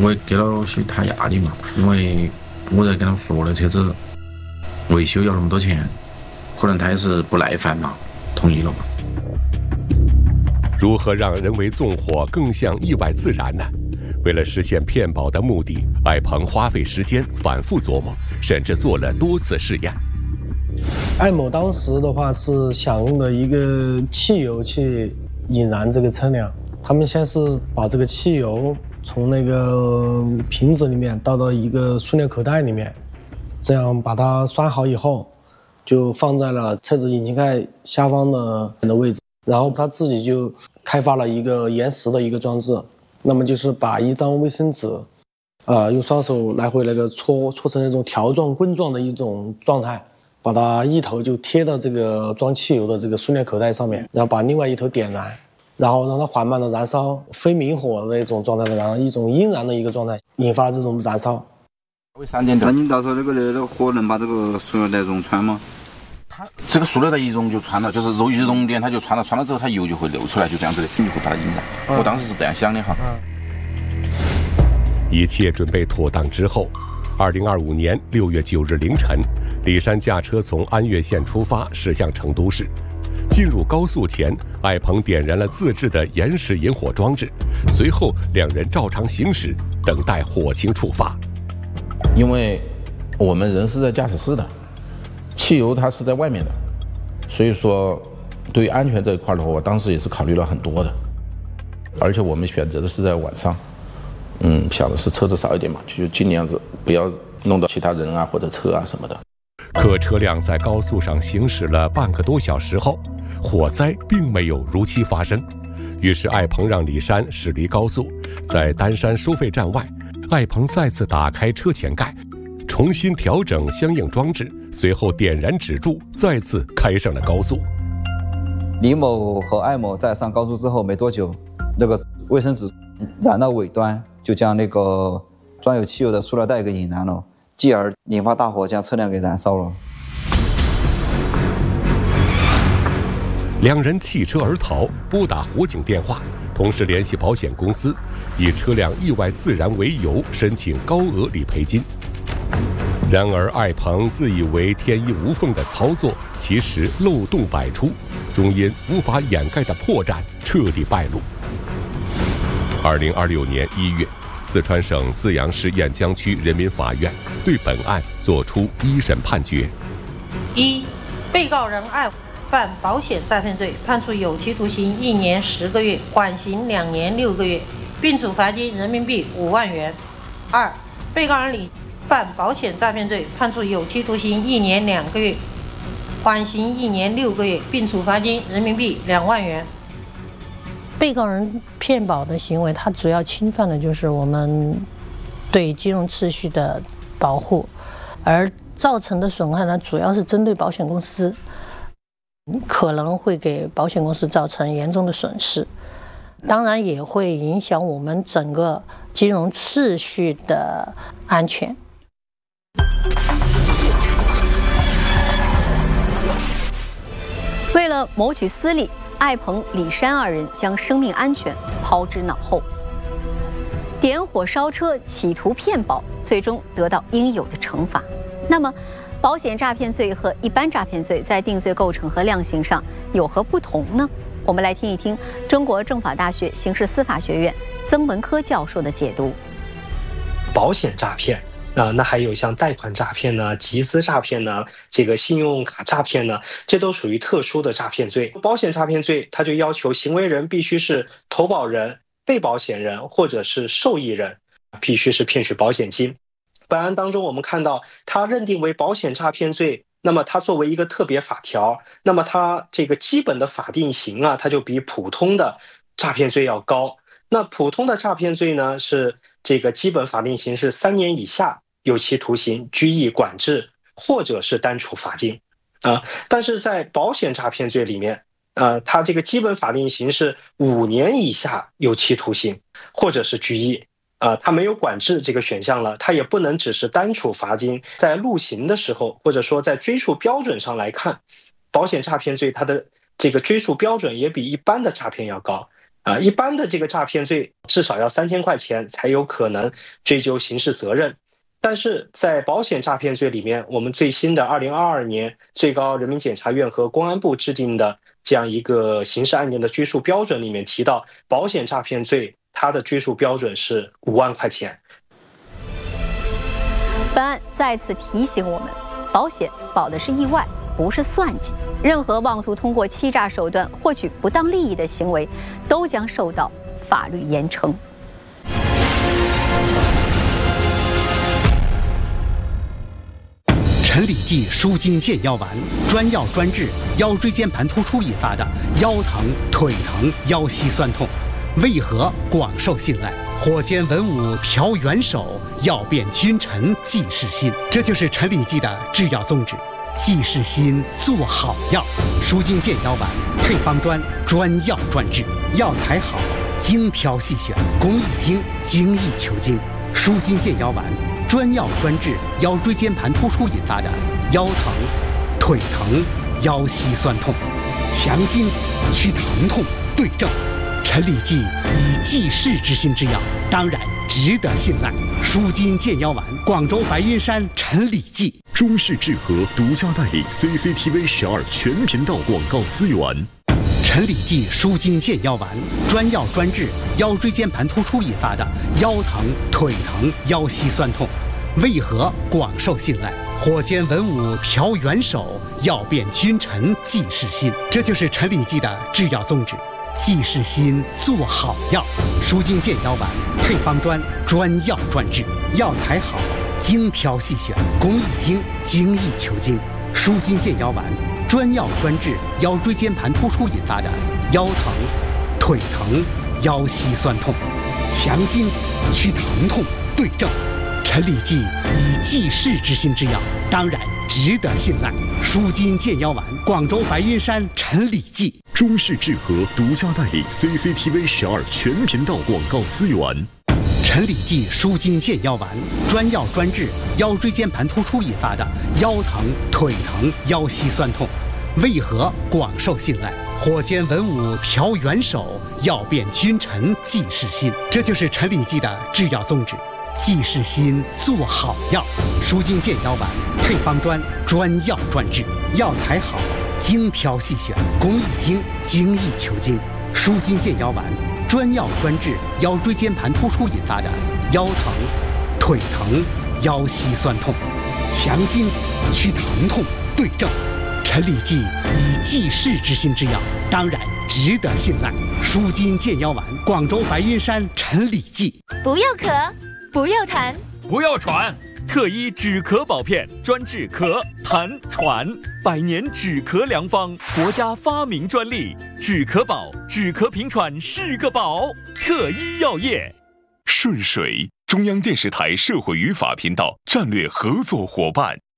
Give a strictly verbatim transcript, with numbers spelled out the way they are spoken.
我也给了些他压力嘛，因为我在跟他说了车子维修要那么多钱，可能他也是不耐烦嘛，同意了嘛。 如何让人为纵火更像意外自燃呢？为了实现骗保的目的，艾鹏花费时间反复琢磨，甚至做了多次试验。 艾某当时的话是想用的一个汽油去引燃这个车辆，他们先是把这个汽油从那个瓶子里面倒到一个塑料口袋里面，这样把它拴好以后，就放在了车子引擎盖下方的的位置，然后他自己就开发了一个延时的一个装置，那么就是把一张卫生纸，啊、呃，用双手来回那个搓搓成那种条状棍状的一种状态，把它一头就贴到这个装汽油的这个塑料口袋上面，然后把另外一头点燃，然后让它缓慢的燃烧，非明火的那种状态的，然后一种阴燃的一个状态，引发这种燃烧。 为三点那你到时候那个那个火能把这个塑料袋溶穿吗？ 它这个塑料袋一溶就穿了，就是容易熔点它就穿了，穿了之后它油就会流出来，就这样子的，你会把它引燃。嗯、我当时是这样想的哈。 嗯、一切准备妥当之后，二零二五年六月九日凌晨，李山驾车从安岳县出发，驶向成都市。进入高速前，艾鹏点燃了自制的延时引火装置，随后两人照常行驶，等待火情触发。 因为我们人是在驾驶室的。汽油它是在外面的，所以说对于安全这一块的话，我当时也是考虑了很多的，而且我们选择的是在晚上，嗯，想的是车子少一点嘛，就尽量的不要弄到其他人啊或者车啊什么的。 可车辆在高速上行驶了半个多小时后，火灾并没有如期发生，于是艾鹏让李山驶离高速，在丹山收费站外，艾鹏再次打开车前盖，重新调整相应装置，随后点燃止住，再次开上了高速。 李某和艾某在上高速之后没多久，那个卫生纸燃到尾端，就将那个装有汽油的塑料袋给引燃了，继而引发大火，将车辆给燃烧了。 两人弃车而逃，拨打火警电话，同时联系保险公司，以车辆意外自燃为由申请高额理赔金。然而艾鹏自以为天衣无缝的操作，其实漏洞百出，终因无法掩盖的破绽彻底败露。二零二六年一月，四川省资阳市雁江区人民法院对本案作出一审判决： 一、被告人艾犯保险诈骗罪，判处有期徒刑一年十个月，缓刑两年六个月，并处罚金人民币五万元；二、被告人李犯保险诈骗罪，判处有期徒刑一年两个月，缓刑一年六个月，并处罚金人民币两万元。 被告人骗保的行为，它主要侵犯的就是我们对金融秩序的保护，而造成的损害呢，主要是针对保险公司，可能会给保险公司造成严重的损失，当然也会影响我们整个金融秩序的安全。 为了谋取私利，艾鹏、李山二人将生命安全抛之脑后，点火烧车，企图骗保，最终得到应有的惩罚。那么，保险诈骗罪和一般诈骗罪在定罪构成和量刑上有何不同呢？我们来听一听中国政法大学刑事司法学院曾文科教授的解读。 保险诈骗啊、呃，那还有像贷款诈骗呢、集资诈骗呢、这个信用卡诈骗呢，这都属于特殊的诈骗罪。保险诈骗罪，它就要求行为人必须是投保人、被保险人或者是受益人，必须是骗取保险金。本案当中，我们看到它认定为保险诈骗罪，那么它作为一个特别法条，那么它这个基本的法定刑啊，它就比普通的诈骗罪要高。那普通的诈骗罪呢，是这个基本法定刑是三年以下有期徒刑、拘役、管制，或者是单处罚金啊。但是在保险诈骗罪里面，呃，它这个基本法定刑是五年以下有期徒刑，或者是拘役。啊，它没有管制这个选项了，它也不能只是单处罚金。在录刑的时候，或者说在追诉标准上来看，保险诈骗罪它的这个追诉标准也比一般的诈骗要高。 啊，一般的这个诈骗罪至少要三千块钱才有可能追究刑事责任。但是在保险诈骗罪里面，我们最新的二零二二年最高人民检察院和公安部制定的这样一个刑事案件的追诉标准里面提到，保险诈骗罪它的追诉标准是五万块钱。 本案再次提醒我们，保险保的是意外，不是算计。任何妄图通过欺诈手段获取不当利益的行为，都将受到法律严惩。 陈李济舒筋健腰丸，专药专治腰椎间盘突出引发的腰疼、腿疼、腰膝酸痛，为何广受信赖？火箭文武调元首，药变君臣济世心。这就是陈李济的制药宗旨：济世心，做好药。舒筋健腰丸配方专，专药专治，药材好，精挑细选，工艺精，精益求精。舒筋健腰丸专药专治腰椎间盘突出引发的腰疼、腿疼、腰膝酸痛，强筋去疼痛，对症。陈李济以济世之心之药，当然值得信赖。舒筋健腰丸，广州白云山陈李济。 中式制和独家代理 C C T V 十二全频道广告资源。 陈李济舒筋健腰丸，专药专治腰椎间盘突出引发的腰疼、腿疼、腰膝酸痛，为何广受信赖？火箭文武调元首，药变君臣济世心。这就是陈李济的制药宗旨：济世心，做好药。舒筋健腰丸配方专，专药专治，药材好，精挑细选，工艺精，精益求精。舒筋健腰丸专药专治腰椎间盘突出引发的腰疼、腿疼、腰膝酸痛，强筋去疼痛，对症。陈李济以济世之心之药，当然值得信赖。舒筋健腰丸，广州白云山陈李济。 中式制和独家代理 C C T V 十二全频道广告资源。 陈李济舒筋健腰丸，专药专治腰椎间盘突出引发的腰疼、腿疼、腰膝酸痛，为何广受信赖？火箭文武调元首，药变君臣济世心。这就是陈李济的制药宗旨：济世心，做好药。舒筋健腰丸配方专，专药专治，药材好，精挑细选，工艺精，精益求精。舒筋健腰丸专药专治腰椎间盘突出引发的腰疼、腿疼、腰膝酸痛，强筋去疼痛，对症。陈李济以济世之心之药，当然值得信赖。舒筋健腰丸，广州白云山陈李济。 不要咳，不要痰， 不要喘。特医止咳保片专治咳、痰、喘，百年止咳良方，国家发明专利，止咳宝，止咳平喘是个宝。特医药业。 顺水，中央电视台社会与法频道战略合作伙伴。